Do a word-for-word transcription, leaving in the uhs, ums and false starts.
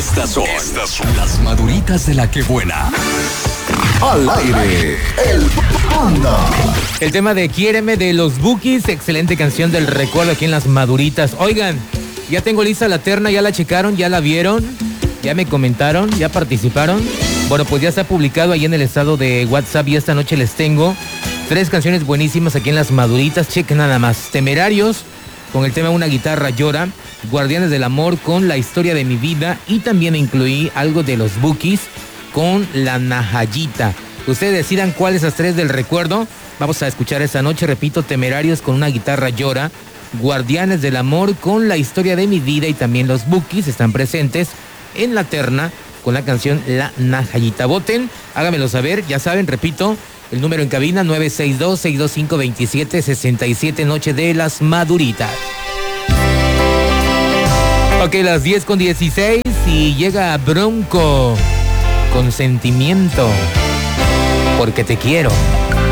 Estas son, Estas son las maduritas de la que buena. Al aire, el Panda. El tema de Quiéreme de los Bukis, excelente canción del recuerdo aquí en Las Maduritas. Oigan, ya tengo lista la terna, ya la checaron, ya la vieron, ya me comentaron, ya participaron. Bueno, pues ya está publicado ahí en el estado de WhatsApp y esta noche les tengo tres canciones buenísimas aquí en Las Maduritas. Chequen nada más. Temerarios, con el tema Una guitarra llora. Guardianes del amor, con La historia de mi vida. Y también incluí algo de los Bukis con La Najayita. Ustedes decidan cuál de esas tres del recuerdo vamos a escuchar esta noche. Repito, Temerarios con Una guitarra llora. Guardianes del amor con La historia de mi vida. Y también los Bukis están presentes en la terna con la canción La Najayita. Voten, háganmelo saber, ya saben, repito, el número en cabina nueve seis dos, seis dos cinco, dos siete seis siete, Noche de Las Maduritas. Ok, las diez con dieciséis y llega Bronco con Sentimiento, porque te quiero.